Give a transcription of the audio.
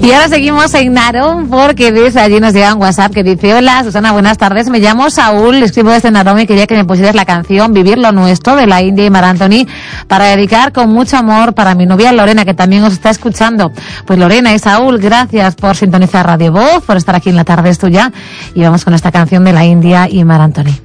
Y ahora seguimos en Narón porque desde allí nos llega un WhatsApp que dice: hola Susana, buenas tardes, me llamo Saúl, escribo desde Narón y quería que me pusieras la canción Vivir lo Nuestro de la India y Mar Anthony para dedicar con mucho amor para mi novia Lorena, que también os está escuchando. Pues Lorena y Saúl, gracias por sintonizar Radio Voz, por estar aquí en La Tarde es Tuya, y vamos con esta canción de la India y Mar Anthony.